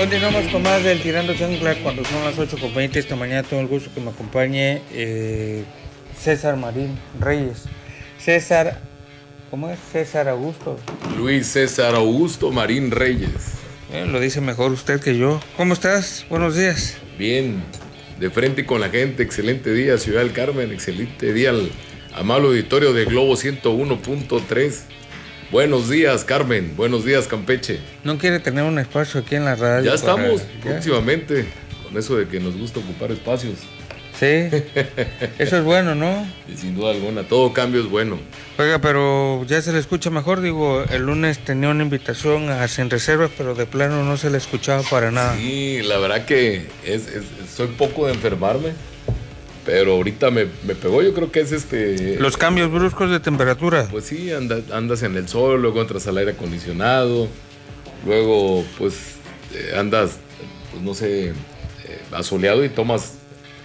Continuamos con más del Tirando Chancla cuando son las 8:20 esta mañana. Tengo el gusto que me acompañe César Marín Reyes. César, ¿cómo es? César Augusto. Luis César Augusto Marín Reyes. Lo dice mejor usted que yo. ¿Cómo estás? Buenos días. Bien, de frente con la gente. Excelente día, Ciudad del Carmen. Excelente día al amable auditorio de Globo 101.3. Buenos días, Carmen. Buenos días, Campeche. ¿No quiere tener un espacio aquí en la radio? Ya estamos próximamente con eso de que nos gusta ocupar espacios. Sí, eso es bueno, ¿no? Y sin duda alguna, todo cambio es bueno. Oiga, pero ya se le escucha mejor. Digo, el lunes tenía una invitación a Sin Reservas, pero de plano no se le escuchaba para nada. Sí, la verdad que soy poco de enfermarme, pero ahorita me pegó. Yo creo que es los cambios bruscos de temperatura. Pues sí, andas en el sol, luego entras al aire acondicionado, luego pues andas, pues no sé, asoleado y tomas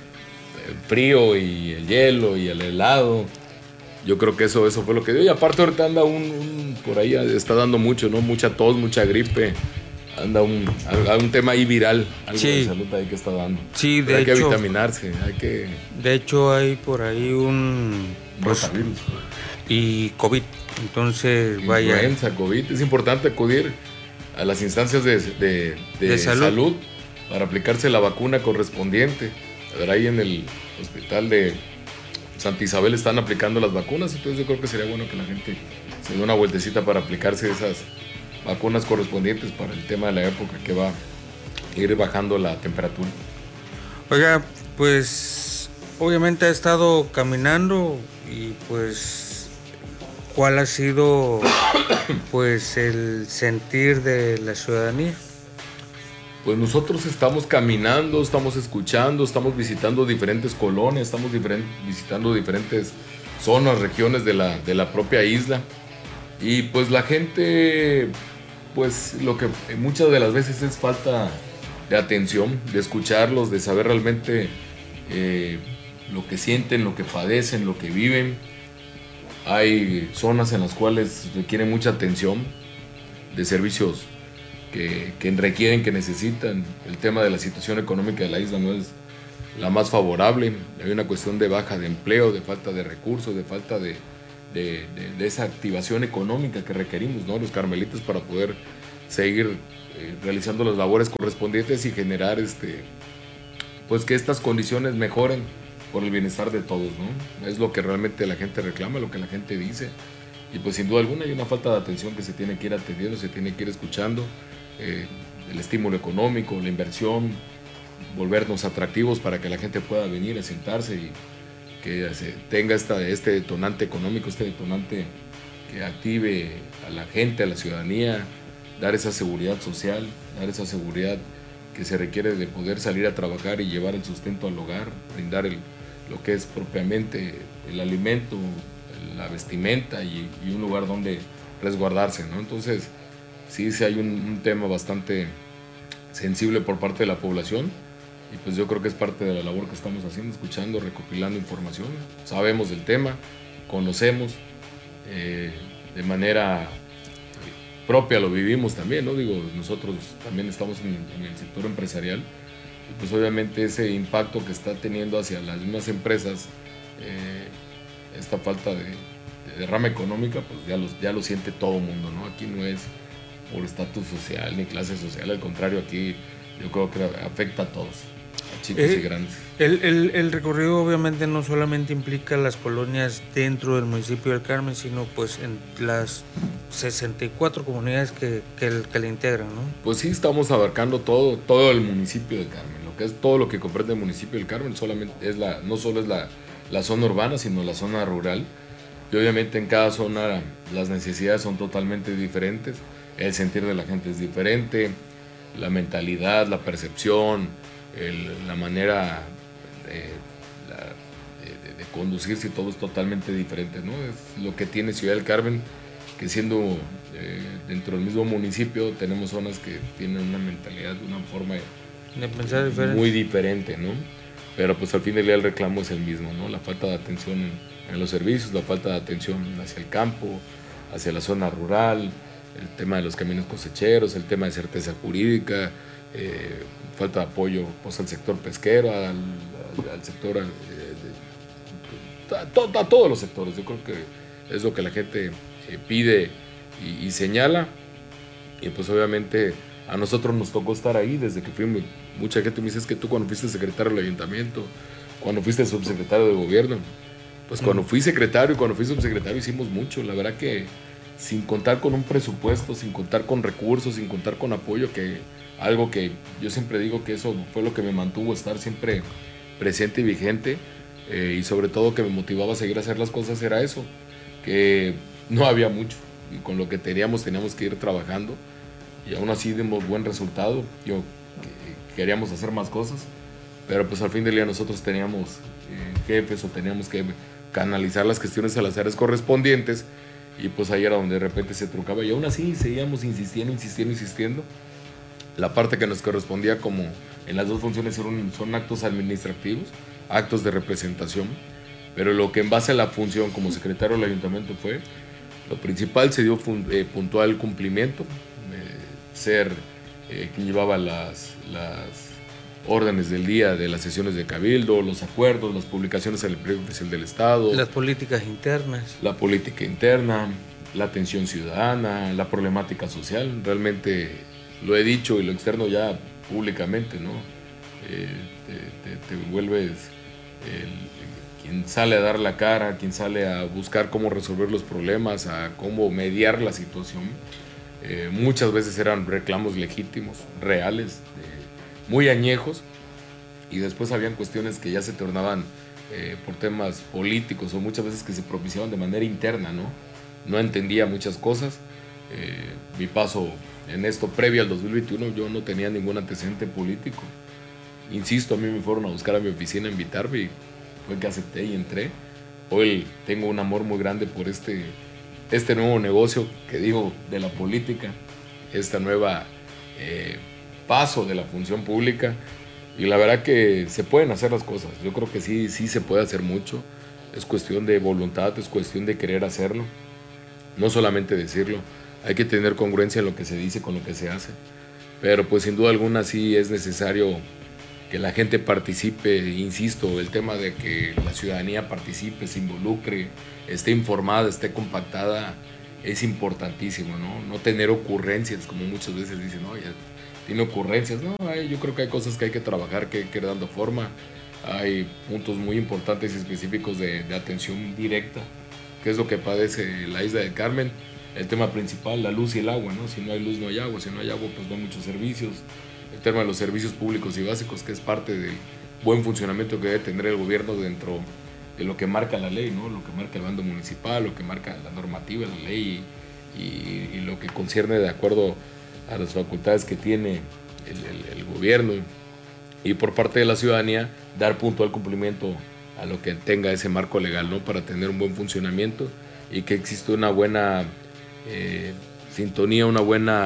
el frío y el hielo y el helado. Yo creo que eso fue lo que dio. Y aparte ahorita anda por ahí está dando mucho, ¿no? Mucha tos, mucha gripe. Anda un tema ahí viral, algo sí. de salud ahí que está dando. Sí, hay que vitaminarse, hay que... De hecho hay por ahí un... rotavirus. Y COVID, entonces vaya... Influenza, COVID. Es importante acudir a las instancias de salud para aplicarse la vacuna correspondiente. A ver, ahí en el hospital de Santa Isabel están aplicando las vacunas, entonces yo creo que sería bueno que la gente se dé una vueltecita para aplicarse esas vacunas correspondientes para el tema de la época que va a ir bajando la temperatura. Oiga, pues obviamente ha estado caminando y pues ¿cuál ha sido pues el sentir de la ciudadanía? Pues nosotros estamos caminando, estamos escuchando, estamos visitando diferentes colonias, estamos visitando diferentes zonas, regiones de la propia isla. Y pues la gente, pues lo que muchas de las veces es falta de atención, de escucharlos, de saber realmente lo que sienten, lo que padecen, lo que viven. Hay zonas en las cuales requieren mucha atención de servicios que requieren, que necesitan. El tema de la situación económica de la isla no es la más favorable. Hay una cuestión de baja de empleo, de falta de recursos, de falta de esa activación económica que requerimos, ¿no? Los carmelitas para poder seguir realizando las labores correspondientes y generar pues que estas condiciones mejoren por el bienestar de todos, ¿no? Es lo que realmente la gente reclama, lo que la gente dice. Y pues sin duda alguna hay una falta de atención que se tiene que ir atendiendo, se tiene que ir escuchando. El estímulo económico, la inversión, volvernos atractivos para que la gente pueda venir a sentarse y que tenga este detonante económico, este detonante que active a la gente, a la ciudadanía, dar esa seguridad social, dar esa seguridad que se requiere de poder salir a trabajar y llevar el sustento al hogar, brindar lo que es propiamente el alimento, la vestimenta y un lugar donde resguardarse, ¿no? Entonces, sí hay un tema bastante sensible por parte de la población y pues yo creo que es parte de la labor que estamos haciendo, escuchando, recopilando información. Sabemos del tema, conocemos, de manera propia lo vivimos también, ¿no? Digo, nosotros también estamos en el sector empresarial y pues obviamente ese impacto que está teniendo hacia las mismas empresas, esta falta de derrama económica, pues ya lo siente todo el mundo, ¿no? Aquí no es por estatus social ni clase social, al contrario, aquí yo creo que afecta a todos, a chicos y grandes. El recorrido obviamente no solamente implica las colonias dentro del municipio del Carmen, sino pues en las 64 comunidades que le integran, ¿no? Pues sí, estamos abarcando todo el municipio del Carmen, lo que es todo lo que comprende el municipio del Carmen, solamente no solo es la zona urbana, sino la zona rural. Y obviamente en cada zona las necesidades son totalmente diferentes, el sentir de la gente es diferente, la mentalidad, la percepción, la manera de conducirse y todo es totalmente diferente, ¿no? Es lo que tiene Ciudad del Carmen, que siendo dentro del mismo municipio tenemos zonas que tienen una mentalidad, una forma de pensar muy diferente, ¿no? Pero pues al fin del día el reclamo es el mismo, ¿no? La falta de atención en los servicios, la falta de atención hacia el campo, hacia la zona rural, el tema de los caminos cosecheros, el tema de certeza jurídica, falta apoyo pues, al sector pesquero, al sector, a todos los sectores. Yo creo que es lo que la gente pide y señala. Y pues obviamente a nosotros nos tocó estar ahí desde que fuimos. Mucha gente me dice, es que tú cuando fuiste secretario del ayuntamiento, cuando fuiste subsecretario de gobierno, pues cuando fui secretario y cuando fui subsecretario hicimos mucho. La verdad que sin contar con un presupuesto, sin contar con recursos, sin contar con apoyo, que algo que yo siempre digo que eso fue lo que me mantuvo estar siempre presente y vigente, y sobre todo que me motivaba a seguir a hacer las cosas, era eso, que no había mucho y con lo que teníamos que ir trabajando, y aún así dimos buen resultado. Yo queríamos hacer más cosas, pero pues al fin del día nosotros teníamos jefes o teníamos que canalizar las cuestiones a las áreas correspondientes, y pues ahí era donde de repente se truncaba, y aún así seguíamos insistiendo. La parte que nos correspondía, como en las dos funciones, son actos administrativos, actos de representación, pero lo que en base a la función como secretario del ayuntamiento fue, lo principal se dio puntual cumplimiento, ser quien llevaba las órdenes del día de las sesiones de cabildo, los acuerdos, las publicaciones en el periódico oficial del Estado, las políticas internas, la política interna, la atención ciudadana, la problemática social. Realmente lo he dicho y lo externo ya públicamente, ¿no? Te vuelves quien sale a dar la cara, quien sale a buscar cómo resolver los problemas, a cómo mediar la situación. Muchas veces eran reclamos legítimos, reales, muy añejos, y después habían cuestiones que ya se tornaban por temas políticos, o muchas veces que se propiciaban de manera interna, ¿no? No entendía muchas cosas. Mi paso en esto previo al 2021, yo no tenía ningún antecedente político. Insisto, a mí me fueron a buscar a mi oficina a invitarme y fue que acepté y entré. Hoy tengo un amor muy grande por este nuevo negocio que digo de la política, esta nueva paso de la función pública, y la verdad que se pueden hacer las cosas. Yo creo que sí se puede hacer mucho. Es cuestión de voluntad, es cuestión de querer hacerlo, no solamente decirlo. Hay que tener congruencia en lo que se dice con lo que se hace, pero pues sin duda alguna sí es necesario que la gente participe. Insisto, el tema de que la ciudadanía participe, se involucre, esté informada, esté compactada, es importantísimo, ¿no? No tener ocurrencias, como muchas veces dicen, no, ya tiene ocurrencias. No, yo creo que hay cosas que hay que trabajar, que hay que ir dando forma. Hay puntos muy importantes y específicos de atención directa, que es lo que padece la isla del Carmen. El tema principal, la luz y el agua, ¿no? Si no hay luz, no hay agua. Si no hay agua, pues no hay muchos servicios. El tema de los servicios públicos y básicos, que es parte del buen funcionamiento que debe tener el gobierno dentro de lo que marca la ley, ¿no? Lo que marca el bando municipal, lo que marca la normativa, la ley, y lo que concierne de acuerdo a las facultades que tiene el gobierno. Y por parte de la ciudadanía, dar puntual cumplimiento a lo que tenga ese marco legal, ¿no? Para tener un buen funcionamiento y que exista una buena sintonía, un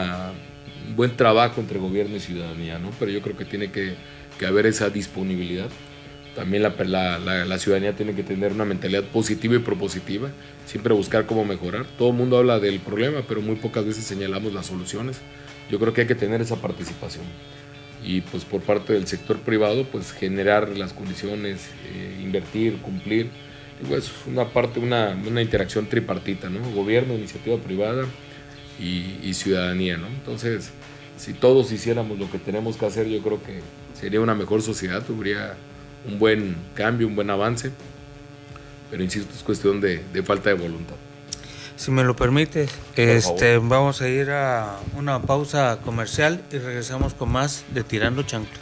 buen trabajo entre gobierno y ciudadanía, ¿no? Pero yo creo que tiene que haber esa disponibilidad. También la ciudadanía tiene que tener una mentalidad positiva y propositiva, siempre buscar cómo mejorar. Todo el mundo habla del problema, pero muy pocas veces señalamos las soluciones. Yo creo que hay que tener esa participación. Y pues por parte del sector privado, pues generar las condiciones, invertir, cumplir. Y pues una interacción tripartita, ¿no? Gobierno, iniciativa privada y ciudadanía, ¿no? Entonces, si todos hiciéramos lo que tenemos que hacer, yo creo que sería una mejor sociedad, habría un buen cambio, un buen avance, pero insisto, es cuestión de falta de voluntad. Si me lo permites, vamos a ir a una pausa comercial y regresamos con más de Tirando Chancla.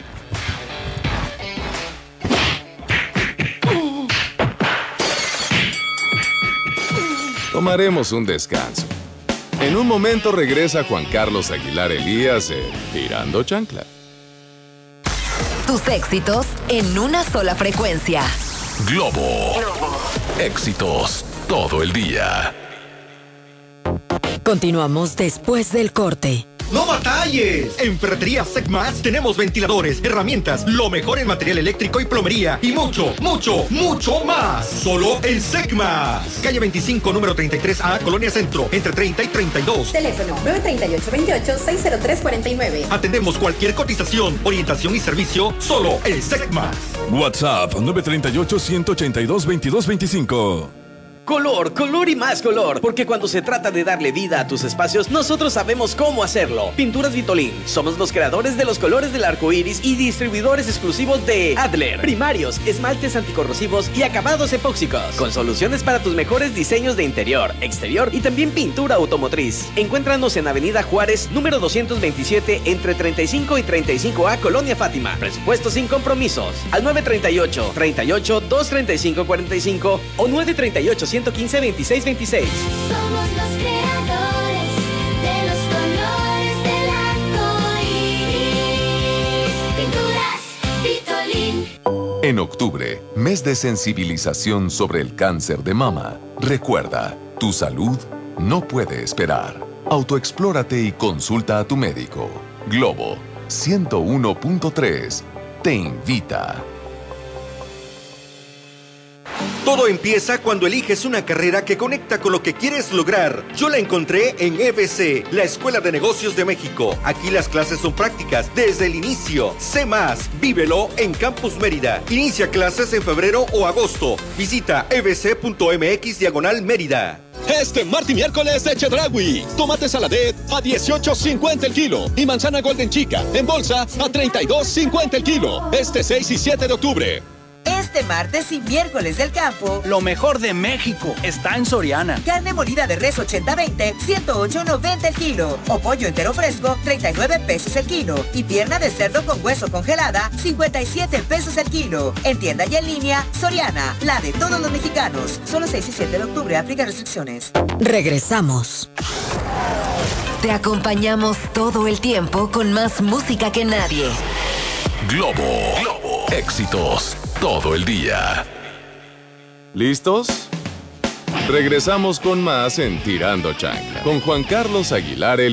Tomaremos un descanso. En un momento regresa Juan Carlos Aguilar Elías en Tirando Chancla. Tus éxitos en una sola frecuencia. Globo. Éxitos todo el día. Continuamos después del corte. ¡No batalles! En Ferretería Secmas tenemos ventiladores, herramientas, lo mejor en material eléctrico y plomería y mucho, mucho, mucho más. Solo en Secmas. Calle 25, número 33A, Colonia Centro, entre 30 y 32. Teléfono 938-28-60349. Atendemos cualquier cotización, orientación y servicio solo en Secmas. WhatsApp 938-182-2225. Color, color y más color, porque cuando se trata de darle vida a tus espacios, nosotros sabemos cómo hacerlo. Pinturas Vitolin, somos los creadores de los colores del arco iris y distribuidores exclusivos de Adler, primarios, esmaltes anticorrosivos y acabados epóxicos, con soluciones para tus mejores diseños de interior, exterior y también pintura automotriz. Encuéntranos en Avenida Juárez, número 227, entre 35 y 35A, Colonia Fátima. Presupuesto sin compromisos. Al 938-235-45 o 938-115-2626. Somos los creadores de los colores del arco iris. Pinturas Vitolin. En octubre, mes de sensibilización sobre el cáncer de mama. Recuerda, tu salud no puede esperar. Autoexplórate y consulta a tu médico. Globo 101.3 te invita. Todo empieza cuando eliges una carrera que conecta con lo que quieres lograr. Yo la encontré en EBC, la Escuela de Negocios de México. Aquí las clases son prácticas desde el inicio. Sé más, vívelo en Campus Mérida. Inicia clases en febrero o agosto. Visita ebc.mx/Mérida. Este martes y miércoles de Chedraui. Tomate saladet a 18.50 el kilo. Y manzana golden chica en bolsa a 32.50 el kilo. Este 6 y 7 de octubre. Este martes y miércoles del campo, lo mejor de México está en Soriana. Carne molida de res 80-20, 108.90 el kilo. O pollo entero fresco, 39 pesos el kilo. Y pierna de cerdo con hueso congelada, 57 pesos el kilo. En tienda y en línea, Soriana, la de todos los mexicanos. Solo 6 y 7 de octubre, aplica restricciones. Regresamos. Te acompañamos todo el tiempo con más música que nadie. Globo. Éxitos todo el día. ¿Listos? Regresamos con más en Tirando Chancla con Juan Carlos Aguilar.